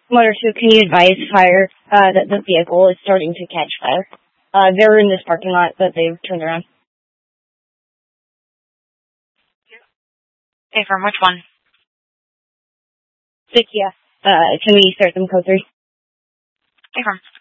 Motor 2, can you advise fire that the vehicle is starting to catch fire? They're in this parking lot, but they've turned around. Okay, from which one? 6, yeah. Can we start them code 3? Okay, from.